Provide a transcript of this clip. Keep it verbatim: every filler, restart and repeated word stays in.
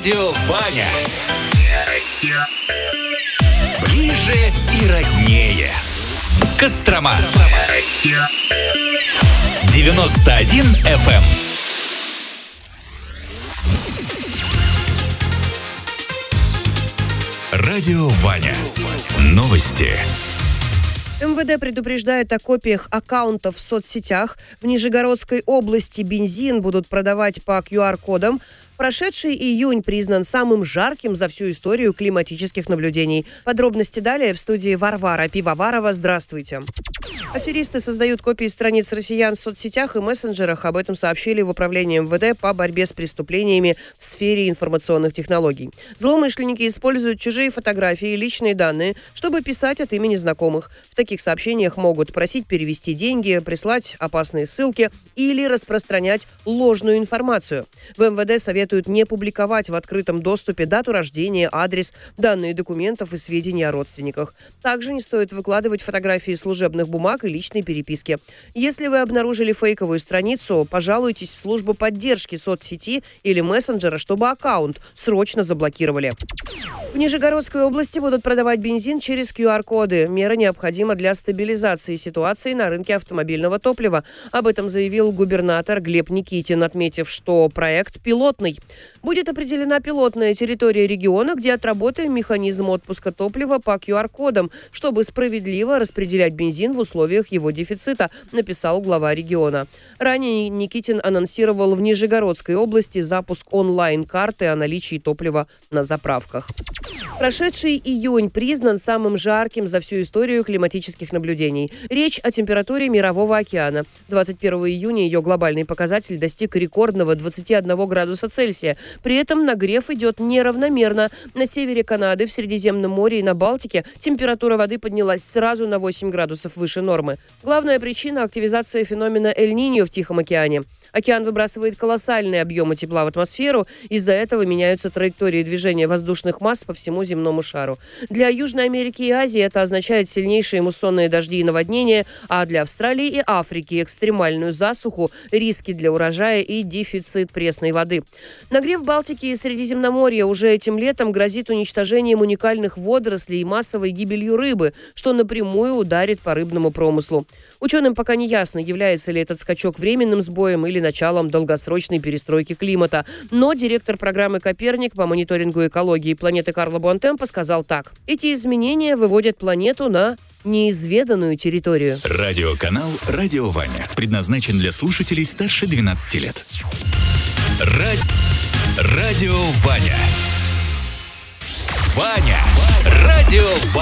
Радио Ваня. Ближе и роднее. Кострома. девяносто один эф эм. Радио Ваня. Новости. эм вэ дэ предупреждает о копиях аккаунтов в соцсетях. В Нижегородской области бензин будут продавать по ку ар-кодам. Прошедший июнь признан самым жарким за всю историю климатических наблюдений. Подробности далее в студии Варвара Пивоварова. Здравствуйте. Аферисты создают копии страниц россиян в соцсетях и мессенджерах. Об этом сообщили в управлении эм вэ дэ по борьбе с преступлениями в сфере информационных технологий. Злоумышленники используют чужие фотографии и личные данные, чтобы писать от имени знакомых. В таких сообщениях могут просить перевести деньги, прислать опасные ссылки или распространять ложную информацию. В эм вэ дэ советуют не публиковать в открытом доступе дату рождения, адрес, данные документов и сведения о родственниках. Также не стоит выкладывать фотографии служебных бумаг и личной переписки. Если вы обнаружили фейковую страницу, пожалуйтесь в службу поддержки соцсети или мессенджера, чтобы аккаунт срочно заблокировали. В Нижегородской области будут продавать бензин через ку ар-коды. Мера необходима для стабилизации ситуации на рынке автомобильного топлива. Об этом заявил губернатор Глеб Никитин, отметив, что проект пилотный. Будет определена пилотная территория региона, где отработаем механизм отпуска топлива по ку ар-кодам, чтобы справедливо распределять бензин в условиях его дефицита, написал глава региона. Ранее Никитин анонсировал в Нижегородской области запуск онлайн-карты о наличии топлива на заправках. Прошедший июнь признан самым жарким за всю историю климатических наблюдений. Речь о температуре Мирового океана. двадцать первого июня ее глобальный показатель достиг рекордного двадцати одного градуса Цельсия. При этом нагрев идет неравномерно. На севере Канады, в Средиземном море и на Балтике температура воды поднялась сразу на восемь градусов выше нормы. Главная причина – активизация феномена Эль-Ниньо в Тихом океане. Океан выбрасывает колоссальные объемы тепла в атмосферу, из-за этого меняются траектории движения воздушных масс по всему земному шару. Для Южной Америки и Азии это означает сильнейшие муссонные дожди и наводнения, а для Австралии и Африки экстремальную засуху, риски для урожая и дефицит пресной воды. Нагрев Балтики и Средиземноморья уже этим летом грозит уничтожением уникальных водорослей и массовой гибелью рыбы, что напрямую ударит по рыбному промыслу. Ученым пока не ясно, является ли этот скачок временным сбоем или началом долгосрочной перестройки климата. Но директор программы «Коперник» по мониторингу экологии планеты Карло Буонтемпо сказал так. Эти изменения выводят планету на неизведанную территорию. Радиоканал «Радио Ваня» предназначен для слушателей старше двенадцати лет. Ради... Радио Ваня. Ваня. Радио Ваня.